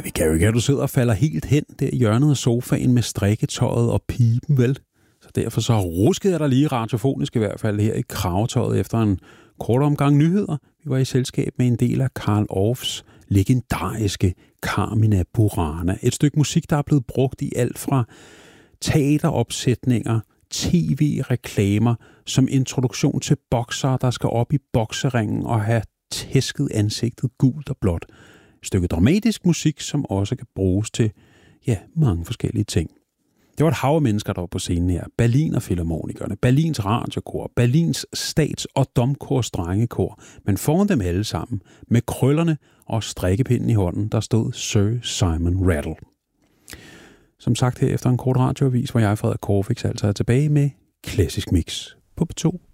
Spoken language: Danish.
Gary, kan du sidde og falder helt hen der i hjørnet af sofaen med strikketøjet og pipen, vel? Så derfor så ruskede jeg dig lige radiofonisk i hvert fald her i kravetøjet efter en kort omgang nyheder. Vi var i selskab med en del af Carl Orffs legendariske Carmina Burana. Et stykke musik, der er blevet brugt i alt fra teateropsætninger, tv-reklamer, som introduktion til boksere, der skal op i bokseringen og have tæsket ansigtet gult og blåt. Et stykke dramatisk musik, som også kan bruges til, mange forskellige ting. Det var et hav af mennesker, der var på scenen her. Berliner Filharmonikerne, Berlins Radiokor, Berlins Stats- og Domkors Drengekor. Men foran dem alle sammen, med krøllerne og strikkepinden i hånden, der stod Sir Simon Rattle. Som sagt her efter en kort radioavis, hvor jeg, Frederik Korfix, altså er tilbage med Klassisk Mix på P2.